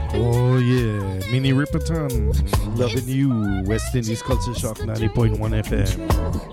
Oh yeah, Minnie Riperton, loving you, West Indies Culture Shock 90.1 FM.